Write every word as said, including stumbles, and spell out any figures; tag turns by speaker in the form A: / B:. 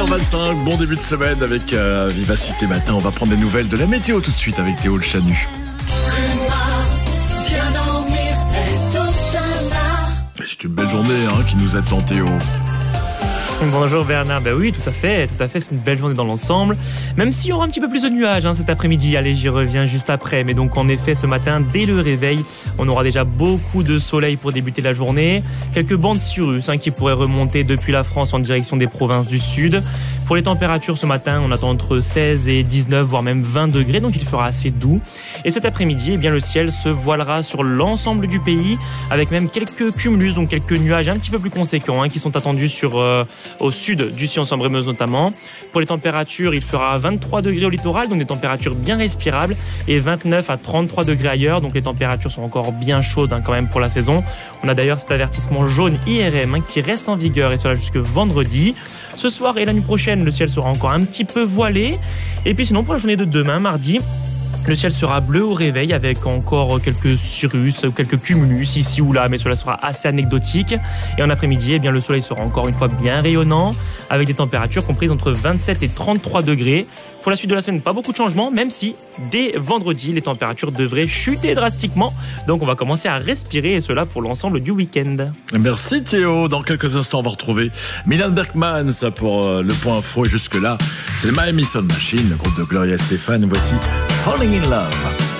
A: heures vingt-cinq, bon début de semaine avec euh, Vivacité Matin. On va prendre des nouvelles de la météo tout de suite avec Théo le Chanu. C'est une belle journée hein, qui nous attend, Théo.
B: Bonjour Bernard, ben oui tout à fait, tout à fait, c'est une belle journée dans l'ensemble, même s'il y aura un petit peu plus de nuages hein, cet après-midi, allez j'y reviens juste après, mais donc en effet ce matin dès le réveil, on aura déjà beaucoup de soleil pour débuter la journée, quelques bancs de cirrus hein, qui pourraient remonter depuis la France en direction des provinces du sud. Pour les températures ce matin, on attend entre seize et dix-neuf voire même vingt degrés, donc il fera assez doux, et cet après-midi, eh bien, le ciel se voilera sur l'ensemble du pays, avec même quelques cumulus, donc quelques nuages un petit peu plus conséquents hein, qui sont attendus sur... Euh, au sud du Sillon-Sambre-Meuse notamment. Pour les températures, il fera vingt-trois degrés au littoral, donc des températures bien respirables, et vingt-neuf à trente-trois degrés ailleurs, donc les températures sont encore bien chaudes hein, quand même pour la saison. On a d'ailleurs cet avertissement jaune I R M hein, qui reste en vigueur et cela jusque vendredi. Ce soir et la nuit prochaine, le ciel sera encore un petit peu voilé. Et puis sinon, pour la journée de demain, mardi, le ciel sera bleu au réveil avec encore quelques cirrus, quelques cumulus ici ou là, mais cela sera assez anecdotique. Et en après-midi, eh bien, le soleil sera encore une fois bien rayonnant avec des températures comprises entre vingt-sept et trente-trois degrés. Pour la suite de la semaine, pas beaucoup de changements, même si dès vendredi, les températures devraient chuter drastiquement. Donc on va commencer à respirer et cela pour l'ensemble du week-end.
A: Merci Théo. Dans quelques instants, on va retrouver Milan Bergman ça pour euh, le point info. Et jusque-là, c'est le Miami Sound Machine, le groupe de Gloria Estefan. Voici Falling in Love.